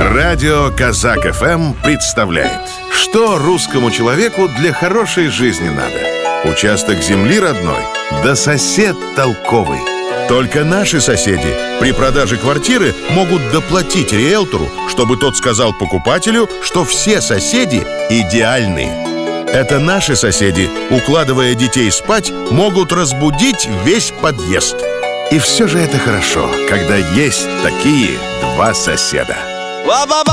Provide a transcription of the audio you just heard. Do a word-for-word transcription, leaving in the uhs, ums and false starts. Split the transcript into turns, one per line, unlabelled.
Радио Казак эф эм представляет, что русскому человеку для хорошей жизни надо. Участок земли родной, да сосед толковый. Только наши соседи при продаже квартиры могут доплатить риэлтору, чтобы тот сказал покупателю, что все соседи идеальные. Это наши соседи, укладывая детей спать, могут разбудить весь подъезд. И все же это хорошо, когда есть такие два соседа.